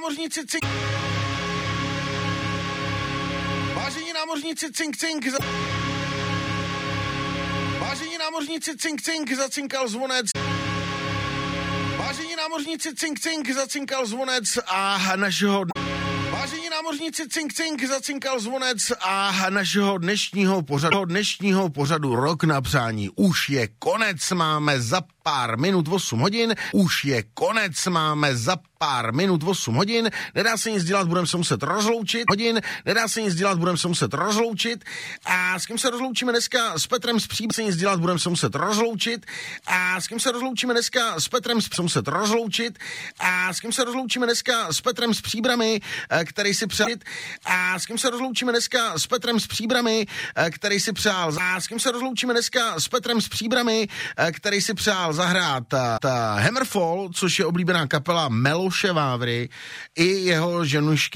námořníci, cink. Vážení námořníci, cink, cink. Vážení námořníci, cink, cink, zacinkal zvonec. Vážení námořníci, cink, cink, zacinkal zvonec a našeho... Vážení námořníci, cink, cink, zacinkal zvonec a našeho dnešního pořadu Rok na přání už je konec, máme za pár minut 8 hodin, už je konec, máme za pár minut 8 hodin, nedá se nic dělat, budeme se muset rozloučit, a s kým se rozloučíme dneska? S Petrem z Příbrami, nic dělat, budeme se muset rozloučit, a s kým se rozloučíme dneska? S Petrem z Petrem z Příbrami, který si přál, a s kým se rozloučíme dneska? S Petrem z Příbrami, který si přál, a s kým se rozloučíme dneska? S Petrem z Příbrami, který si přál zahrát Hammerfall, což je oblíbená kapela Miloše Vávry, i jeho ženušky